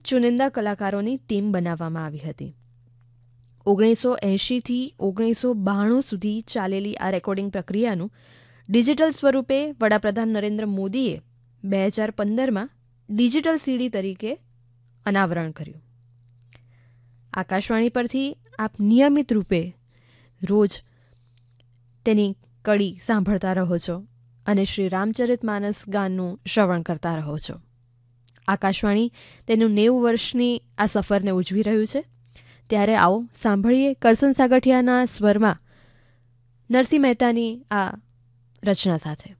ચુનિંદા કલાકારોની ટીમ બનાવવામાં આવી હતી. 1980થી 1992 સુધી ચાલેલી આ રેકોર્ડિંગ પ્રક્રિયાનું ડિજિટલ સ્વરૂપે વડાપ્રધાન નરેન્દ્ર મોદીએ 2015માં ડિજિટલ સીડી તરીકે અનાવરણ કર્યું. આકાશવાણી પરથી આપ નિયમિત રૂપે રોજ તેની કડી સાંભળતા રહો છો અને શ્રી રામચરિતમાનસ ગાનનું શ્રવણ કરતા રહો છો. આકાશવાણી તેનું 90 વર્ષની આ સફરને ઉજવી રહ્યું છે. ત્યારે આવો સાંભળીએ કરસન સાગઠિયાના સ્વરમાં નરસિંહ મહેતાની આ રચના સાથે.